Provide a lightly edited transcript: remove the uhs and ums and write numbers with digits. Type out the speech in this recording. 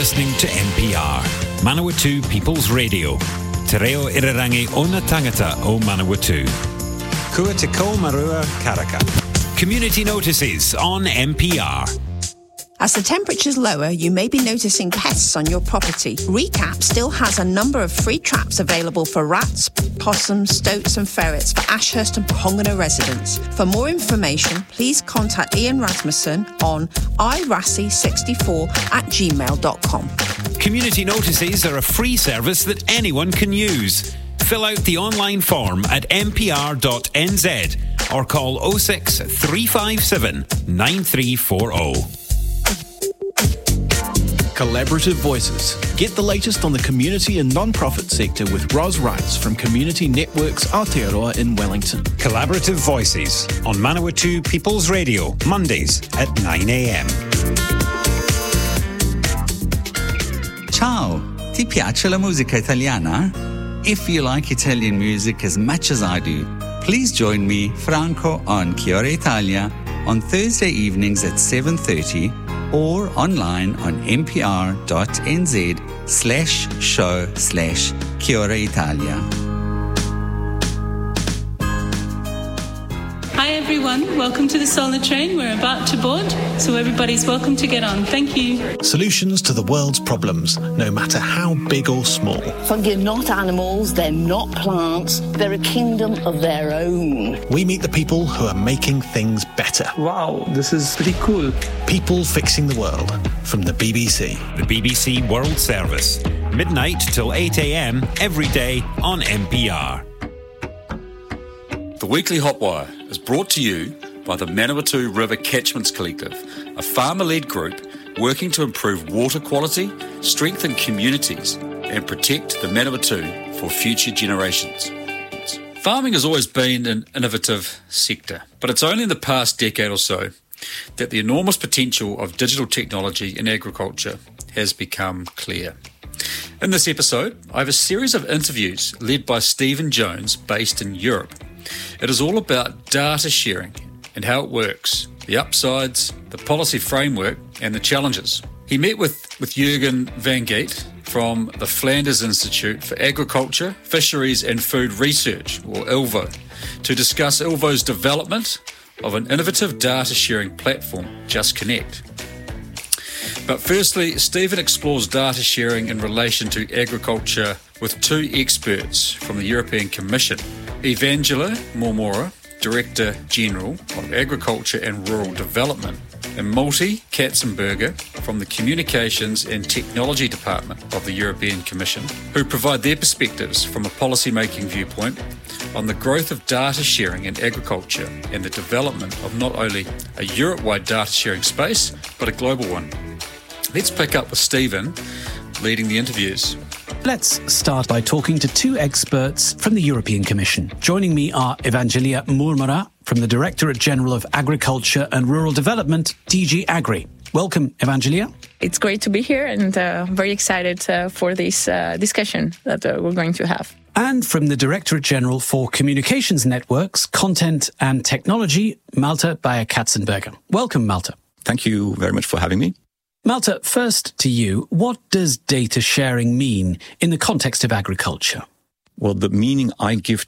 listening to NPR, Manawatu People's Radio. Te reo irirangi o na tangata o Manawatu. Kua te ko marua karaka. Community notices on NPR. As the temperature's lower, you may be noticing pests on your property. Recap still has a number of free traps available for rats, possums, stoats and ferrets for Ashurst and Pohongona residents. For more information, please contact Ian Rasmussen on irassi64@gmail.com. Community notices are a free service that anyone can use. Fill out the online form at npr.nz or call 06 357 9340. Collaborative Voices. Get the latest on the community and non-profit sector with Ros Wrights from Community Networks Aotearoa in Wellington. Collaborative Voices on Manawatu People's Radio, Mondays at 9 a.m. Ciao, ti piace la musica italiana? If you like Italian music as much as I do, please join me, Franco, on Kia ora Italia on Thursday evenings at 7:30 or online on npr.nz/show/Kia ora Italia. Hi everyone, welcome to the Solar Train. We're about to board, so everybody's welcome to get on. Thank you. Solutions to the world's problems, no matter how big or small. Fungi are not animals, they're not plants, they're a kingdom of their own. We meet the people who are making things better. Wow, this is pretty cool. People Fixing the World from the BBC. The BBC World Service, midnight till 8 a.m. every day on NPR. The Weekly Hotwire is brought to you by the Manawatu River Catchments Collective, a farmer-led group working to improve water quality, strengthen communities and protect the Manawatu for future generations. Farming has always been an innovative sector, but it's only in the past decade or so that the enormous potential of digital technology in agriculture has become clear. In this episode, I have a series of interviews led by Stephen Jones based in Europe. It is all about data sharing and how it works, the upsides, the policy framework and the challenges. He met with Jurgen van Geet from the Flanders Institute for Agriculture, Fisheries and Food Research, or ILVO, to discuss ILVO's development of an innovative data sharing platform, Just Connect. But firstly, Stephen explores data sharing in relation to agriculture with two experts from the European Commission, Evangela Mormora, Director General of Agriculture and Rural Development, and Malte Katzenberger from the Communications and Technology Department of the European Commission, who provide their perspectives from a policy-making viewpoint on the growth of data sharing in agriculture and the development of not only a Europe-wide data sharing space, but a global one. Let's pick up with Stephen leading the interviews. Let's start by talking to two experts from the European Commission. Joining me are Evangelia Mormora from the Directorate General of Agriculture and Rural Development, DG Agri. Welcome, Evangelia. It's great to be here and very excited for this discussion that we're going to have. And from the Directorate General for Communications Networks, Content and Technology, Malte Beyer-Katzenberger. Welcome, Malte. Thank you very much for having me. Malte, first to you, what does data sharing mean in the context of agriculture? Well, the meaning I give